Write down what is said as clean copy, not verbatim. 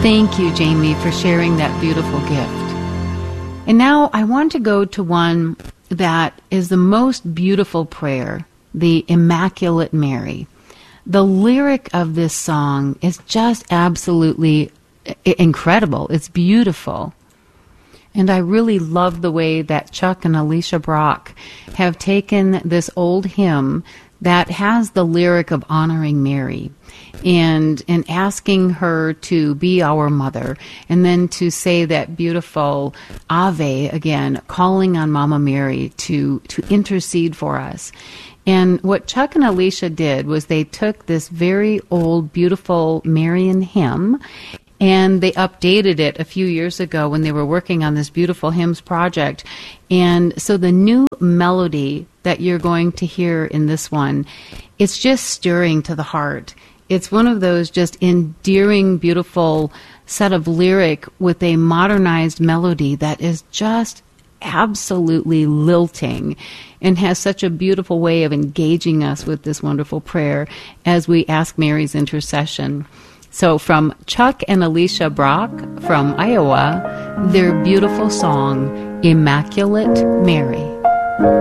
Thank you, Jamie, for sharing that beautiful gift. And now I want to go to one that is the most beautiful prayer, the Immaculate Mary. The lyric of this song is just absolutely incredible. It's beautiful. And I really love the way that Chuck and Alicia Brock have taken this old hymn that has the lyric of honoring Mary and asking her to be our mother, and then to say that beautiful Ave again, calling on Mama Mary to intercede for us. And what Chuck and Alicia did was they took this very old, beautiful Marian hymn, and they updated it a few years ago when they were working on this beautiful hymns project. And so the new melody that you're going to hear in this one, it's just stirring to the heart. It's one of those just endearing, beautiful set of lyric with a modernized melody that is just absolutely lilting and has such a beautiful way of engaging us with this wonderful prayer as we ask Mary's intercession. So from Chuck and Alicia Brock from Iowa, their beautiful song, Immaculate Mary.